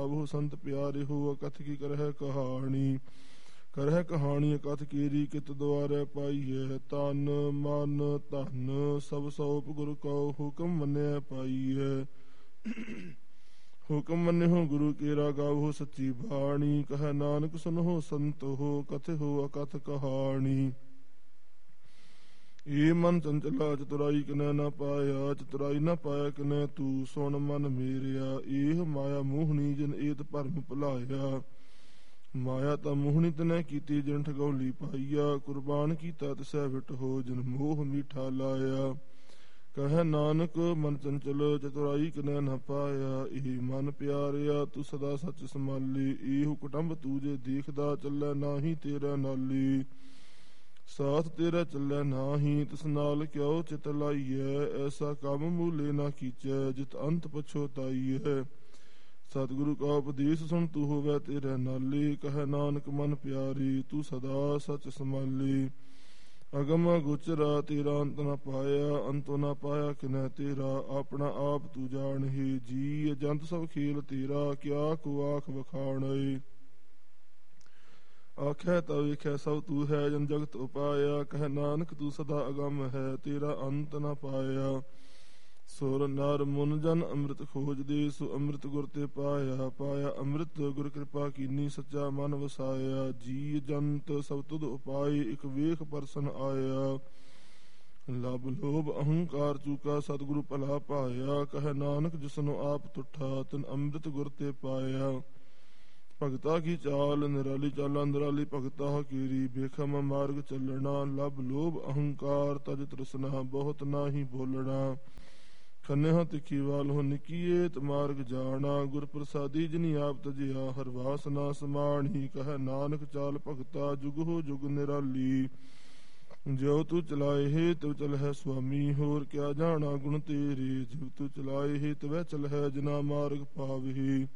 ਗਾਵੋ ਸੰਤ ਪਿਆਰੇ ਹੋ। ਅਕਥ ਕੀ ਕਰਹਿ ਕਹਾਣੀ, ਕਰਹਿ ਕਹਾਣੀ ਅਕਥ ਕੀਰੀ। ਕਿਤ ਦੁਆਰੇ ਪਾਈਐ ਤਨ ਮਨ ਧਨ, ਸਭ ਸੋਪ ਗੁਰ ਕਉ ਹੁਕਮ ਮੰਨਿਆ ਪਾਈਐ। ਹੁਕਮ ਮੰਨਿਓ ਗੁਰੂ ਕੇਰਾ, ਗਾਵੋ ਸੱਚੀ ਬਾਣੀ। ਕਹੈ ਨਾਨਕ ਸੁਨਹੁ ਸੰਤ ਹੋ, ਕਥਿਓ ਅਕਥ ਕਹਾਣੀ। ਏ ਮਨ ਚੰਚਲਾ ਚਤੁਰਾਈ ਕਿਨੈ ਨਾ ਪਾਇਆ, ਚਤੁਰਾਈ ਨਾ ਪਾਇਆ ਕਿਨੈ ਤੂੰ ਸੁਣ ਮਨ ਮੇਰਿਆ। ਏਹ ਮਾਇਆ ਮੋਹਣੀ ਜਿਨ ਏਤ ਭਰਮ ਭੁਲਾਇਆ, ਮਾਇਆ ਤਾਂ ਮੋਹਣੀ ਤਨੈ ਕੀਤੀ ਜਿਨ ਠਗੌਲੀ ਪਾਈਆ। ਕੁਰਬਾਨ ਕੀਤਾ ਤਿਸੈ ਵਿਟ ਹੋ, ਜਿਨ ਮੋਹ ਮੀਠਾ ਲਾਇਆ। ਕਹੈ ਨਾਨਕ ਮਨ ਚੰਚਲ ਚਤੁਰਾਈ ਕਿਨੈ ਨਾ ਪਾਇਆ। ਇਹ ਮਨ ਪਿਆਰਿਆ ਤੂੰ ਸਦਾ ਸੱਚ ਸੰਭਾਲੀ, ਇਹੋ ਕੁਟੰਬ ਤੂੰ ਜੇ ਦੇਖਦਾ ਚੱਲੈ ਨਾਹੀ ਤੇਰਾ ਨਾਲੀ। ਸਾਥ ਤੇਰਾ ਚੱਲੈ ਨਾਹੀ ਤਿਸ ਨਾਲ ਕਿਉ ਚਿਤ ਲਾਈਐ, ਐਸਾ ਕੰਮ ਮੂਲੇ ਨਾ ਕੀਚੈ ਜਿਤ ਅੰਤ ਪਛੋਤਾਈਐ। ਸਤਿਗੁਰੂ ਕਾ ਉਪਦੇਸ਼ ਸੁਣ ਤੂੰ ਹੋਵੈ ਤੇਰੇ ਨਾਲੀ, ਕਹੈ ਨਾਨਕ ਮਨ ਪਿਆਰੀ ਤੂੰ ਸਦਾ ਸੱਚ ਸੰਭਾਲੀ। ਅਗਮ ਗੋਚਰਾ ਤੇਰਾ ਅੰਤ ਨਾ ਪਾਇਆ, ਅੰਤੋ ਨਾ ਪਾਇਆ ਕਿਨੈ ਤੇਰਾ। ਆਪਣਾ ਆਪ ਤੂੰ ਜਾਣਹਿ, ਜੀ ਜੰਤ ਸਭ ਖੇਲ ਤੇਰਾ। ਕਿਆ ਕੋ ਆਖ ਵਖਾਣੈ, ਆਖੈ ਤਾ ਵੇਖੈ ਸਭ ਤੂੰ ਹੈ। ਜਨ ਜਗਤ ਉਪਾਇਆ, ਕਹੈ ਨਾਨਕ ਤੂੰ ਸਦਾ ਅਗੰਮ ਹੈ, ਤੇਰਾ ਅੰਤ ਨਾ ਪਾਇਆ। ਸੁਰ ਨਰ ਮੁਨ ਜਨ ਅੰਮ੍ਰਿਤ ਖੋਜਦੇ, ਸੋ ਅੰਮ੍ਰਿਤ ਗੁਰ ਤੇ ਪਾਇਆ। ਪਾਇਆ ਅੰਮ੍ਰਿਤ ਗੁਰ ਕਿਰਪਾ ਕੀਨੀ, ਸੱਚਾ ਮਨ ਵਸਾਇਆ। ਜੀ ਜੰਤ ਸਭ ਤੁਧ ਉਪਾਏ, ਇਕ ਵੇਖ ਪਰਸਨ ਆਇਆ। ਲਬ ਲੋਭ ਅਹੰਕਾਰ ਚੂਕਾ, ਸਤਿਗੁਰੂ ਭਲਾ ਪਾਇਆ। ਕਹੈ ਨਾਨਕ ਜਿਸਨੂੰ ਆਪ ਤੁਠਾ, ਤਿਨ ਅੰਮ੍ਰਿਤ ਗੁਰ ਤੇ ਪਾਇਆ। ਭਗਤਾ ਕੀ ਚਾਲ ਨਿਰਾਲੀ ਚਾਲਾਂ, ਨਿਰਾਲੀ ਭਗਤਾ ਕੀਰੀ। ਬੇਖਮ ਮਾਰਗ ਚੱਲਣਾ, ਲਬ ਲੋਭ ਅਹੰਕਾਰ ਤਜ ਤ੍ਰਿਸ਼ਨਾ, ਬਹੁਤ ਨਾਹੀ ਬੋਲਣਾ। ਖੰਨਿਆ ਤਿੱਖੀ ਵਾਲਹੁ ਨਿਕੀਏਤ ਮਾਰਗ ਜਾਣਾ, ਗੁਰ ਪ੍ਰਸਾਦੀ ਜਿਨੀ ਆਪ ਤਜਿਆ, ਹਰ ਵਾਸ ਨਾ ਸਮਾਣੀ। ਕਹੈ ਨਾਨਕ ਚਾਲ ਭਗਤਾ ਜੁਗਹੁ ਜੁਗ ਨਿਰਾਲੀ, ਜਿਉ ਤੂੰ ਚਲਾਏ ਤਿਵ ਚਲਹਿ ਸੁਆਮੀ। ਹੋਰ ਕਿਆ ਜਾਣਾ ਗੁਣ ਤੇਰੇ, ਜਿਵ ਤੂੰ ਚਲਾਏ ਤਿਵੈ ਚਲਹਿ, ਜਿਨਾ ਮਾਰਗ ਪਾਵਹਿ।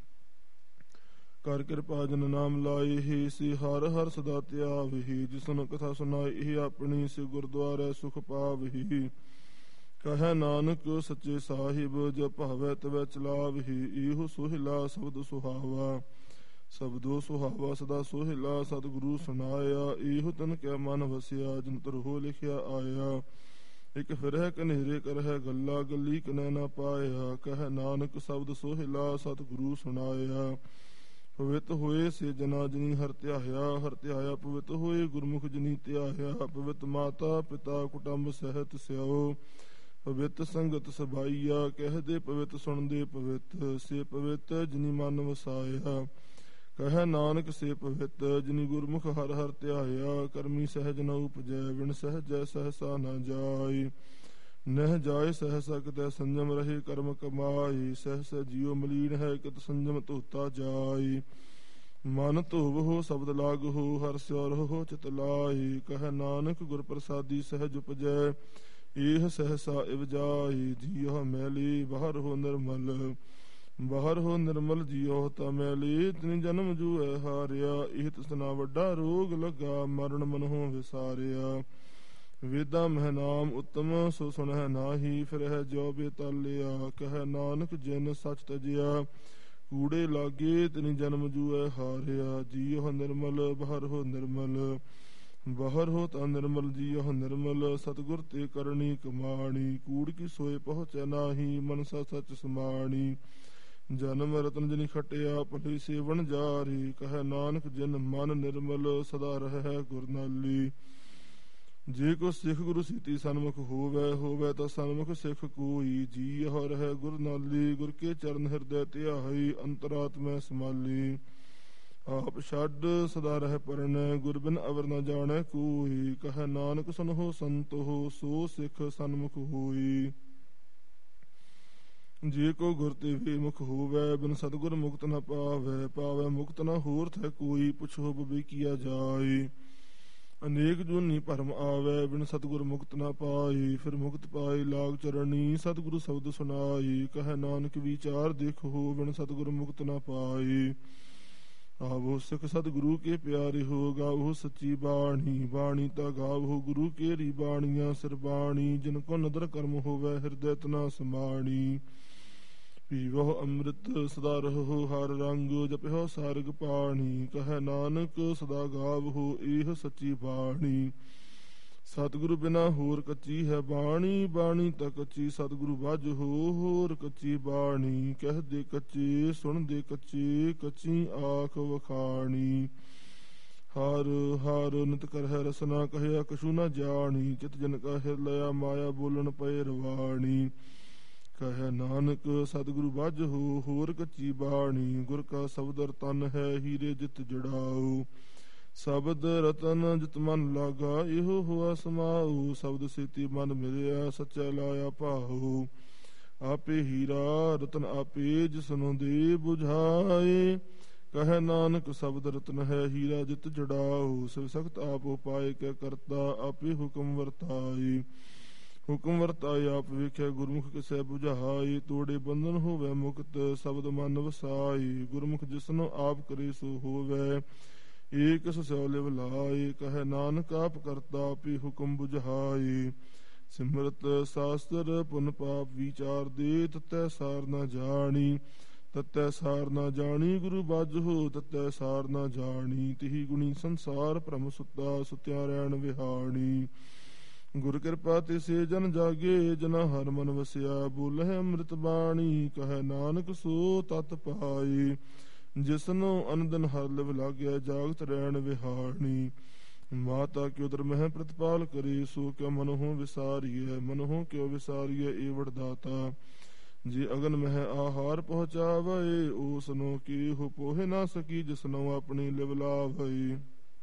ਕਰ ਕਿਰਪਾ ਜਨ ਨਾਮ ਲਾਏ, ਸੇ ਹਰ ਹਰ ਸਦਾ ਧਿਆਵਹਿ। ਜਿਸਨ ਕਥਾ ਸੁਨਾਏ ਇਹ ਆਪਣੀ, ਸੇ ਗੁਰਦੁਆਰੇ ਸੁਖ ਪਾਵਹਿ। ਕਹੈ ਨਾਨਕ ਸੱਚੇ ਸਾਹਿਬ ਜਬ ਭਾਵੈ ਤਵੈ ਚਲਾਵਹਿ। ਇਹੋ ਸੋਹਿਲਾ ਸ਼ਬਦ ਸੁਹਾਵਾ, ਸ਼ਬਦੋ ਸੁਹਾਵਾ ਸਦਾ ਸੋਹਿਲਾ। ਸਤਿਗੁਰੂ ਸੁਨਾਇਆ ਇਹੋ ਤਨ ਕੈ ਮਨ ਵਸਿਆ, ਜਿਨ ਤਰਹੁ ਲਿਖਿਆ ਆਇਆ। ਇਕ ਫਿਰਹਿ ਕਨੇਰੇ ਕਰਹਿ ਗੱਲਾ, ਗੱਲੀ ਕਿਨੈ ਨਾ ਪਾਇਆ। ਕਹੈ ਨਾਨਕ ਸ਼ਬਦ ਸੋਹਿਲਾ ਸਤਿਗੁਰੂ ਸੁਨਾਇਆ। ਪਵਿੱਤ ਹੋਏ ਸੇ ਜਨਾ ਜਿਨੀ ਹਰਿ ਧਿਆਇਆ, ਹਰਿ ਧਿਆਇਆ ਪਵਿੱਤ ਹੋਏ ਗੁਰਮੁਖ ਜਿਨੀ ਧਿਆਇਆ। ਪਵਿੱਤ ਮਾਤਾ ਪਿਤਾ ਕੁਟੰਬ ਸਹਿਤ ਸਿਓ, ਪਵਿੱਤ ਸੰਗਤ ਸਭਾਈਆ। ਕਹਿਦੇ ਪਵਿੱਤ ਸੁਣਦੇ ਪਵਿੱਤ, ਸੇ ਪਵਿੱਤ ਜਿਨੀ ਮਨ ਵਸਾਇਆ। ਕਹੈ ਨਾਨਕ ਸੇ ਪਵਿੱਤ ਜਿਨੀ ਗੁਰਮੁਖ ਹਰਿ ਹਰਿ ਧਿਆਇਆ। ਕਰਮੀ ਸਹਿਜ ਨ ਉਪਜੈ, ਵਿਣ ਸਹਿਜੈ ਸਹਸਾ ਨ ਜਾਇ। ਨਹਿ ਜਾਇ ਸਹਸਾ ਕਿਤੈ ਸੰਜਮ ਰਹੇ ਕਰਮ ਕਮਾਈ। ਸਹਸਾ ਜੀਉ ਮਲੀਨ ਹੈ, ਕਿਤ ਸੰਜਮ ਧੋਤਾ ਜਾਇ। ਮਨ ਧੋਵਹੁ ਸ਼ਬਦ ਲਾਗਹੁ, ਹਰਿ ਸਿਉਰਹੁ ਚਿਤ ਲਾਈ। ਕਹੈ ਨਾਨਕ ਗੁਰ ਪ੍ਰਸਾਦੀ ਸਹਿਜ ਉਪਜੈ, ਇਹ ਸਹਸਾ ਇਵ ਜਾਈ। ਜੀਉ ਮੈਲੀ ਬਾਹਰ ਹੋ ਨਿਰਮਲ, ਬਾਹਰ ਹੋ ਨਿਰਮਲ ਜੀਉ ਤਾ ਮੈਲੀ। ਤਿਨ ਜਨਮ ਜੂਐ ਹਾਰਿਆ, ਇਹ ਤਿਸਨਾ ਵੱਡਾ ਰੋਗ ਲੱਗਾ। ਮਰਨ ਮਨਹੁ ਵਿਸਾਰਿਆ, ਵੇਦਾਂ ਮਹਿ ਨਾਮ ਉੱਤਮ, ਸੋ ਸੁਣਹਿ ਨਾਹੀ ਫਿਰਹਿ ਜਿਉ ਬੇਤਾਲਿਆ। ਕਹੈ ਨਾਨਕ ਜਿਨ ਸੱਚ ਤਜਿਆ, ਕੂੜੇ ਲਾਗੇ ਤਿਨ ਜਨਮ ਜੂਐ ਹਾਰਿਆ। ਜੀਉ ਨਿਰਮਲ ਬਾਹਰ ਹੋ ਨਿਰਮਲ, ਬਾਹਰ ਹੋ ਤਾਂ ਨਿਰਮਲ ਜੀਉ ਨਿਰਮਲ। ਸਤਿਗੁਰ ਤੇ ਕਰਨੀ ਕਮਾਣੀ, ਕੂੜ ਕੀ ਸੋਏ ਪਹੁੰਚੈ ਨਾਹੀ। ਮਨਸਾ ਸੱਚ ਸਮਾਣੀ, ਜਨਮ ਰਤਨ ਜਿਨੀ ਖਟਿਆ, ਭਲੀ ਸੇਵਨ ਜਾਰੀ। ਕਹੈ ਨਾਨਕ ਜਿਨ ਮਨ ਨਿਰਮਲ, ਸਦਾ ਰਹਿ ਗੁਰ ਨਾਲੀ। ਜੇ ਕੋ ਸਿੱਖ ਗੁਰੂ ਸੀਤੀ ਸਨਮੁਖ ਹੋਵੈ, ਹੋਵੈ ਤਾਂ ਸਨਮੁਖ ਸਿੱਖ ਕੋਈ। ਜੀਉ ਰਹਿ ਗੁਰ ਨਾਲੀ, ਗੁਰ ਕੇ ਚਰਨ ਹਿਰਦੈ ਧਿਆਈ। ਅੰਤਰਾਤਮੈ ਸਮਾਲੀ, ਆਪ ਛੱਡ ਸਦਾ ਰਹਿ ਪਰਣੈ, ਗੁਰ ਬਿਨ ਅਵਰ ਨ ਜਾਣੈ ਕੋਈ। ਕਹੈ ਨਾਨਕ ਸੁਨਹੁ ਸੰਤੋ, ਸੋ ਸਿੱਖ ਸਨਮੁਖ ਹੋਈ। ਜੇ ਕੋ ਗੁਰ ਤੇ ਵੇਮੁਖ ਹੋਵੈ, ਬਿਨ ਸਤਿਗੁਰ ਮੁਕਤ ਨ ਪਾਵੈ। ਪਾਵੈ ਮੁਕਤ ਨ ਹੋਰ ਥੈ ਕੋਈ, ਪੁੱਛੋ ਬਿਬੇਕੀਆ ਜਾਈ। ਅਨੇਕ ਜੂਨੀ ਭਰਮ ਆਵੈ, ਬਿਨ ਸਤਿਗੁਰ ਮੁਕਤ ਨ ਪਾਈ। ਫਿਰ ਮੁਕਤ ਪਾਈ ਲਾਗ ਚਰਣੀ, ਸਤਿਗੁਰੂ ਸ਼ਬਦ ਸੁਨਾਈ। ਕਹੈ ਨਾਨਕ ਵਿਚਾਰ ਦੇਖੋ, ਬਿਨ ਸਤਿਗੁਰ ਮੁਕਤ ਨ ਪਾਈ। ਆਵੋ ਸਿੱਖ ਸਤਿਗੁਰੂ ਕੇ ਪਿਆਰੇ ਹੋ, ਗਾਵੋ ਸੱਚੀ ਬਾਣੀ। ਬਾਣੀ ਤਾਂ ਗਾਵੋ ਗੁਰੂ ਕੇਰੀ ਬਾਣੀਆਂ ਸਿਰ ਬਾਣੀ। ਜਿਨ ਕੋ ਨਦਰ ਕਰਮ ਹੋਵੈ, ਹਿਰਦੈ ਤਨਾ ਸਮਾਣੀ। ਪੀਵਹੁ ਅੰਮ੍ਰਿਤ ਸਦਾ ਰਹੋ ਹਰ ਰੰਗ, ਜਪਿਓ ਸਾਰਗ ਪਾਣੀ। ਕਹੈ ਨਾਨਕ ਸਦਾ ਗਾਵਹੁ ਇਹ ਸੱਚੀ ਬਾਣੀ। ਸਤਿਗੁਰੂ ਬਿਨਾ ਹੋਰ ਕੱਚੀ ਹੈ ਬਾਣੀ, ਬਾਣੀ ਤਾਂ ਕੱਚੀ ਸਤਿਗੁਰੂ ਬਾਝਹੁ ਹੋਰ ਕੱਚੀ ਬਾਣੀ। ਕਹਿਦੇ ਕੱਚੇ ਸੁਣਦੇ ਕੱਚੇ, ਕੱਚੀ ਆਖ ਵਖਾਣੀ। ਹਰ ਹਰ ਨਿਤ ਕਰਹਿ ਰਸਨਾ, ਕਹਿਆ ਕਛੂ ਨ ਜਾਣੀ। ਚਿਤ ਜਨ ਕਾ ਹਿਰਲਿਆ ਮਾਇਆ, ਬੋਲਣ ਪਏ ਰਵਾਣੀ। ਕਹਿ ਨਾਨਕ ਸਤਿਗੁਰੂ ਬਾਝਹੁ ਹੋਰ ਕੱਚੀ ਬਾਣੀ। ਗੁਰ ਕਾ ਸ਼ਬਦ ਰਤਨ ਹੈ, ਹੀਰੇ ਜਿਤ ਜੜਾਉ। ਸ਼ਬਦ ਰਤਨ ਜਿਤ ਮਨ ਲਾਗਾ, ਇਹੋ ਹੋਆ ਸਮਾਉ। ਸ਼ਬਦ ਸੇਤੀ ਮਨ ਮਿਲਿਆ, ਸੱਚਾ ਲਾਇਆ ਭਾਉ। ਆਪੇ ਹੀਰਾ ਰਤਨ ਆਪੇ, ਜਿਸਨੂੰ ਦੇ ਬੁਝਾਏ। ਕਹਿ ਨਾਨਕ ਸ਼ਬਦ ਰਤਨ ਹੈ, ਹੀਰਾ ਜਿਤ ਜੜਾਉ। ਸਿਵ ਸਖਤ ਆਪ ਉਪਾਏ, ਕੈ ਕਰਤਾ ਆਪੇ ਹੁਕਮ ਵਰਤਾਏ। ਹੁਕਮ ਵਰਤਾਏ ਆਪ ਵੇਖਿਆ, ਗੁਰਮੁਖ ਕਿਸੈ ਬੁਝਾਏ। ਤੋੜੇ ਬੰਧਨ ਹੋਵੇ ਮੁਕਤ, ਸ਼ਬਦ ਮਨ ਵਸਾਈ। ਗੁਰਮੁਖ ਜਿਸਨੂੰ ਆਪ ਕਰੇ ਸੋ ਹੋਵੇ, ਏਕ ਸਿਉ ਲਿਵ ਲਾਏ। ਕਹਿ ਨਾਨਕ ਆਪ ਕਰਤਾ ਆਪੇ ਹੁਕਮ ਬੁਝਾਏ। ਸਿਮਰਤ ਸਾਸਤਰ ਪੁਨ ਪਾਪ ਵਿਚਾਰ ਦੇ, ਤਤੈ ਸਾਰ ਨਾ ਜਾਣੀ। ਤਤੈ ਸਾਰ ਨਾ ਜਾਣੀ ਗੁਰੂ ਬਾਝਹੁ, ਤਤੈ ਸਾਰ ਨਾ ਜਾਣੀ। ਤਿਹੀ ਗੁਣੀ ਸੰਸਾਰ ਭ੍ਰਮ ਸੁੱਤਾ, ਸੁਤਿਆ ਰਹਿਣ ਵਿਹਾਣੀ। ਗੁਰ ਕਿਰਪਾ ਤੇ ਸੇ ਜਨ ਜਾਗੇ, ਜਨਾ ਹਰ ਮਨ ਵਸਿਆ। ਬੋਲਹਿ ਅੰਮ੍ਰਿਤ ਬਾਣੀ, ਕਹਿ ਨਾਨਕ ਸੋ ਤਤ ਪਾਏ। ਜਿਸਨੂੰ ਅਨੰਦਨ ਹਰ ਲਿਵ ਲਾਗਿਆ, ਜਾਗਤ ਰਹਿਣ ਵਿਹਾਣੀ। ਮਾਤਾ ਕਿਉ ਦਰ ਮਹਿ ਪ੍ਰਤਪਾਲ ਕਰੇ, ਸੋ ਕਿਉ ਮਨਹੁ ਵਿਸਾਰੀਐ। ਮਨਹੁ ਕਿਉ ਵਿਸਾਰੀਐ ਏਵੜ ਦਾਤਾ। ਜੇ ਅਗਨ ਮਹਿ ਆਹਾਰ ਪਹੁੰਚਾਵੈ, ਓਸਨੋ ਕੇਹੂ ਪੋਹਿ ਨਾ ਸਕੀ। ਜਿਸਨੋ ਆਪਣੀ ਲਿਵ ਲਾਵੈ,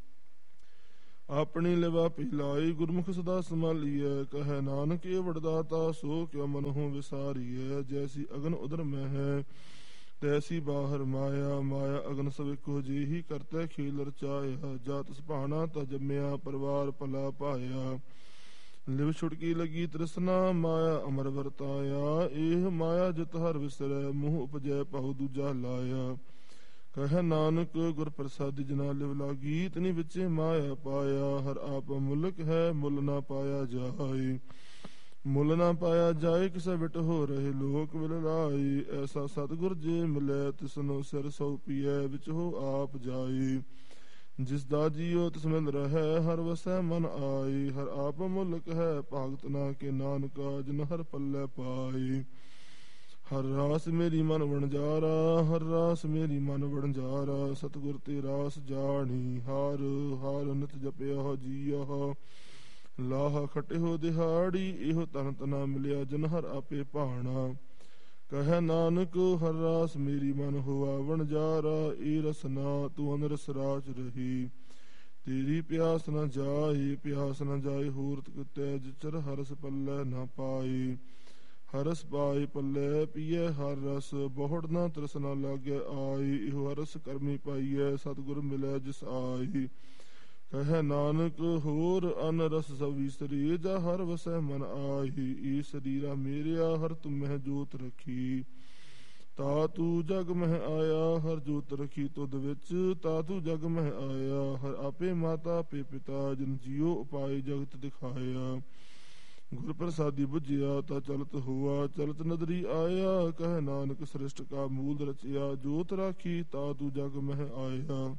ਆਪਣੀ ਲਿਵਾ ਪਿਲਾਈ। ਗੁਰਮੁਖ ਸਦਾ ਸੰਭਾਲੀਐ, ਕਹਿ ਨਾਨਕ ਏਵੜ ਦਾਤਾ। ਸੋ ਕਿਉ ਮਨਹੁ ਵਿਸਾਰੀਐ। ਜੈਸੀ ਅਗਨ ਉਦਰ ਮਹਿ, ਤੈਸੀ ਬਾਹਰ ਮਾਇਆ। ਮਾਇਆ ਅਗਨ ਸਭ ਇੱਕੋ ਜਿਹੀ, ਕਰਤੈ ਖੇਲ ਰਚਾਇਆ। ਜਾ ਤਿਸ ਭਾਣਾ ਤਾ ਜੰਮਿਆ, ਪਰਿਵਾਰ ਭਲਾ ਪਾਇਆ। ਲਿਵ ਛੁਟਕੀ ਲੱਗੀ ਤ੍ਰਿਸ਼ਨਾ, ਮਾਇਆ ਅਮਰ ਵਰਤਾਇਆ। ਇਹ ਮਾਇਆ ਜਿਤ ਹਰ ਵਿਸਰੈ, ਮੋਹ ਉਪਜੈ ਪਾਉ ਦੂਜਾ ਲਾਇਆ। ਕਹਿ ਨਾਨਕ ਗੁਰ ਪ੍ਰਸਾਦਿ ਜਿਨਾ ਲਿਵ ਲਾਗੀ, ਤਨੀ ਵਿੱਚੇ ਮਾਇਆ ਪਾਇਆ। ਹਰ ਆਪ ਮੁਲਕ ਹੈ, ਮੁੱਲ ਨਾ ਪਾਇਆ ਜਾਏ। ਮੁੱਲ ਨਾ ਪਾਇਆ ਜਾਏ, ਕਿਸੇ ਵਿਟ ਹੋ ਰਹੇ ਲੋਕ ਵਿਲ ਲਾਏ। ਐਸਾ ਸਤਿਗੁਰ ਜੇ ਮਿਲੈ, ਤਿਸਨੋ ਸਿਰ ਸੌਪੀਐ, ਵਿੱਚ ਹੋ ਆਪ ਜਾਏ। ਜਿਸ ਦਾ ਜੀਉ ਤਿਸ ਮਿਲ ਰਹੈ, ਹਰ ਵਸੈ ਮਨ ਆਏ। ਹਰ ਆਪ ਮੁਲਕ ਹੈ, ਭਾਗਤ ਨਾ ਕੇ ਨਾਨਕਾ। ਜਿਨ ਹਰ ਪੱਲੇ ਪਾਏ। ਹਰ ਰਾਸ ਮੇਰੀ ਮਨ ਵਣਜਾਰਾ, ਹਰ ਰਾਸ ਮੇਰੀ ਮਨ ਵਣਜਾਰਾ। ਸਤਿਗੁਰ ਤੇ ਰਾਸ ਜਾਣੀ, ਹਰ ਹਰ ਨਿਤ ਜਪਿਆ ਜੀਆ। ਲਾਹ ਖਟਿਓ ਦਿਹਾੜੀ, ਇਹੋ ਤਨ ਤਨਾ ਮਿਲਿਆ। ਜਿਨ ਹਰ ਆਪੇ ਭਾਣਾ। ਕਹਿ ਨਾਨਕ ਹਰ ਰਾਸ ਮੇਰੀ ਮਨ ਹੋਆ ਵਣਜਾਰਾ। ਏ ਰਸਨਾ ਤੂੰ ਅਨਰਸ ਰਾਚ ਰਹੀ, ਤੇਰੀ ਪਿਆਸ ਨ ਜਾਏ। ਪਿਆਸ ਨ ਜਾਏ ਹੋਰ ਕਿਤੈ, ਜਿਚਰ ਹਰਸ ਪੱਲੇ ਨਾ ਪਾਏ। ਹਰਸ ਪਾਏ ਪੱਲੇ ਪੀਐ ਹਰ ਰਸ, ਬਹੁੜ ਨਾ ਤ੍ਰਿਸ਼ਨਾ ਲਾਗੈ ਆਈ। ਇਹੋ ਹਰਸ ਕਰਮੀ ਪਾਈਐ, ਸਤਿਗੁਰ ਮਿਲੈ ਜਿਸ ਆਈ। ਕਹਿ ਨਾਨਕ ਹੋਰ ਅਨ ਰਸ ਸਭ ਵਿਸਰੀ, ਜਾ ਹਰ ਵਸੈ ਮਨ ਆਈ। ਏ ਸਰੀਰਾ ਮੇਰਿਆ ਹਰ ਤੁਮਹਿ ਜੋਤ ਰਖੀ, ਤਾ ਤੂੰ ਜਗ ਮਹਿ ਆਇਆ। ਹਰ ਜੋਤ ਰਖੀ ਤੁਧ ਵਿੱਚ, ਤਾ ਤੂੰ ਜਗ ਮਹਿ ਆਇਆ। ਹਰ ਆਪੇ ਮਾਤਾ ਆਪੇ ਪਿਤਾ, ਜਿਨ ਜੀਉ ਉਪਾਏ ਜਗਤ ਦਿਖਾਇਆ। ਗੁਰ ਪ੍ਰਸਾਦੀ ਬੁਝਿਆ ਤਾ ਚਲਤ ਹੋਆ, ਚਲਤ ਨਦਰੀ ਆਇਆ। ਕਹਿ ਨਾਨਕ ਸ੍ਰਿਸ਼ਟ ਕਾ ਮੂਲ ਰਚਿਆ, ਜੋਤ ਰਾਖੀ ਤਾ ਤੂੰ ਜਗ ਮਹਿ ਆਇਆ।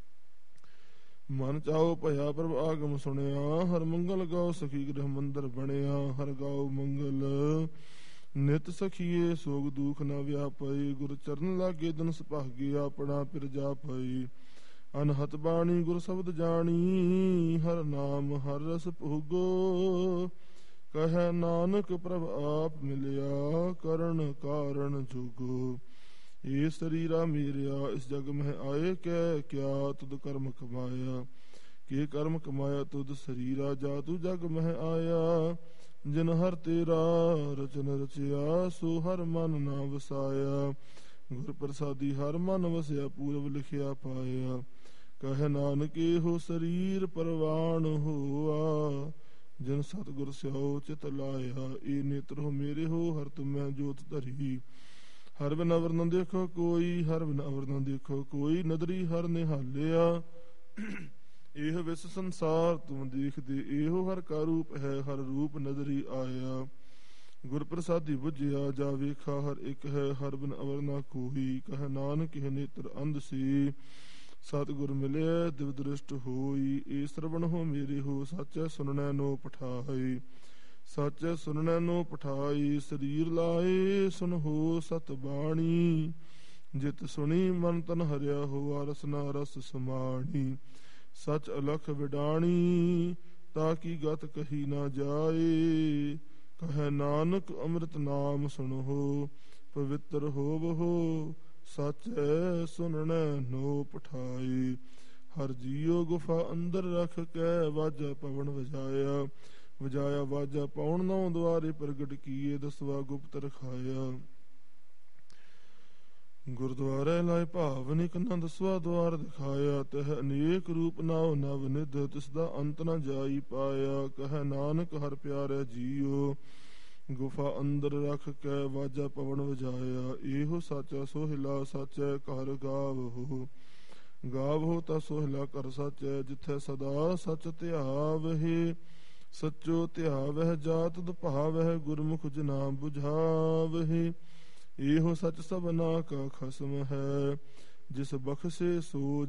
ਮਨ ਚਾਉ ਭਇਆ ਪ੍ਰਭ ਆਗਮ ਸੁਣਿਆ, ਹਰ ਮੰਗਲ ਗਾਉ ਸਖੀ ਗ੍ਰਹ ਮੰਦਰ ਬਣਿਆ। ਹਰ ਗਾਉ ਮੰਗਲ ਨਿਤ ਸਖੀਏ, ਸੋਗ ਦੁਖ ਨ ਵਿਆਪਈ। ਗੁਰ ਚਰਨ ਲਾਗੇ ਦਿਨ ਸੁਭਾਗੇ, ਆਪਣਾ ਪਿਰ ਜਾਪਈ। ਅਨਹਤ ਬਾਣੀ ਗੁਰ ਸ਼ਬਦ ਜਾਣੀ, ਹਰ ਨਾਮ ਹਰ ਰਸ ਭੋਗੋ। ਕਹਿ ਨਾਨਕ ਪ੍ਰਭ ਆਪ ਮਿਲਿਆ, ਕਰਨ ਕਾਰਨ ਜੋਗੋ। ਏ ਸਰੀਰਾ ਮੇਰਿਆ ਇਸ ਜਗ ਮਹਿ ਆਏ, ਕਹਿ ਕਿਆ ਤੁਧ ਕਰਮ ਕਮਾਇਆ। ਕੇ ਕਰਮ ਕਮਾਇਆ ਤੁਧ ਸਰੀਰਾ, ਜਾ ਤੂੰ ਜਗ ਮਹਿ ਆਇਆ। ਜਿਨ ਹਰ ਤੇਰਾ ਰਚਨ ਰਚਿਆ, ਸੋ ਹਰ ਮਨ ਨਾ ਵਸਾਇਆ। ਗੁਰ ਪ੍ਰਸਾਦੀ ਹਰ ਮਨ ਵਸਿਆ, ਪੂਰਬ ਲਿਖਿਆ ਪਾਇਆ। ਕਹਿ ਨਾਨਕ ਇਹੋ ਸਰੀਰ ਪਰਵਾਨ ਹੋਆ, ਜਿਨ ਸਤਿਗੁਰ ਸਿਓ ਚਿਤ ਲਾਇਆ। ਏ ਨੇਤਰੋ ਮੇਰੇ ਹੋ, ਹਰ ਤੁਮੈ ਜੋਤ ਧਰੀ। ਹਰ ਬਿਨ ਅਵਰ ਨ ਦੇਖੋ ਕੋਈ, ਹਰ ਬਿਨ ਅਵਰ ਨ ਦੇਖੋ ਕੋਈ। ਨਦਰੀ ਹਰ ਨਿਹਾਲਿਆ, ਇਹ ਵਿਸ ਸੰਸਾਰ ਤੁਮ ਦੇਖਦੇ। ਇਹੋ ਹਰ ਕਾ ਰੂਪ ਹੈ, ਹਰ ਰੂਪ ਨਦਰੀ ਆਇਆ। ਗੁਰ ਪ੍ਰਸਾਦੀ ਬੁਝਿਆ ਜਾ ਵੇਖਾ ਹਰ ਇੱਕ ਹੈ, ਹਰ ਬਿਨ ਅਵਰ ਨਾ ਕੋਈ। ਕਹਿ ਨਾਨਕ ਇਹ ਨੇਤਰ ਅੰਧ ਸੀ, ਸਤਿਗੁਰ ਮਿਲਿਆ ਦਿਵ ਦ੍ਰਿਸ਼ਟ ਹੋਈ। ਏ ਸਰਵਣ ਹੋ ਮੇਰੇ ਹੋ, ਸੱਚੈ ਸੁਨਣੈ ਨੋ ਪਠਾਈ। ਸੱਚੈ ਸੁਨਣੈ ਨੋ ਪਠਾਈ, ਸਰੀਰ ਲਾਏ ਸੁਨ ਹੋ ਸਤ ਬਾਣੀ। ਜਿਤ ਸੁਣੀ ਮਨ ਤਨ ਹਰਿਆ ਹੋਆ, ਰਸਨਾ ਰਸ ਸਮਾਣੀ। ਸਚ ਅਲਖ ਵਿਡਾਣੀ, ਤਾ ਕੀ ਗਤ ਕਹੀ ਨਾ ਜਾਏ। ਕਹਿ ਨਾਨਕ ਅੰਮ੍ਰਿਤ ਨਾਮ ਸੁਣੋ, ਪਵਿੱਤਰ ਹੋਵਹੁ। ਸਚੈ ਸੁਨਣੈ ਨੋ ਪਠਾਈ। ਹਰ ਜੀਉ ਗੁਫਾ ਅੰਦਰ ਰਖ ਕੇ, ਵਾਜਾ ਪਵਨ ਵਜਾਇਆ। ਵਜਾਇਆ ਵਾਜਾ ਪਉਣ ਨੌ ਦੁਆਰੇ, ਪ੍ਰਗਟ ਕੀਏ ਦਸਵਾ ਗੁਪਤ ਰਖਾਇਆ। ਗੁਰਦੁਆਰੇ ਲਾਇ ਭਾਵ ਨਿਕੰਨਾ, ਦਸਵਾ ਦੁਆਰ ਦਿਖਾਇਆ। ਤਹ ਅਨੇਕ ਰੂਪ ਨਾਉ ਨਵ ਨਿਧ, ਤਿਸਦਾ ਅੰਤ ਨ ਜਾਈ ਪਾਇਆ। ਕਹਿ ਨਾਨਕ ਹਰ ਪਿਆਰੇ ਜੀਉ, ਗੁਫਾ ਅੰਦਰ ਰਖ ਕੇ, ਵਾਜਾ ਪਵਨ ਵਜਾਇਆ। ਇਹੋ ਸਾਚਾ ਸੋਹਿਲਾ, ਸਾਚੈ ਘਰ ਗਾਵਹੁ। ਗਾਵਹੁ ਤਾ ਸੋਹਿਲਾ ਘਰ ਸਾਚੈ, ਜਿਥੈ ਸਦਾ ਸਚ ਧਿਆਵਹਿ। ਸਚੋ ਧਿਆਵਹਿ ਜਾਤ ਭਾਵਹਿ, ਗੁਰਮੁਖ ਜਨਾ ਬੁਝਾਵਹਿ। ਇਹੋ ਸਚ ਸਭਨਾ ਕਾ ਖਸਮ ਹੈ, ਜਿਸ ਬਖਸ਼ੇ ਸੋ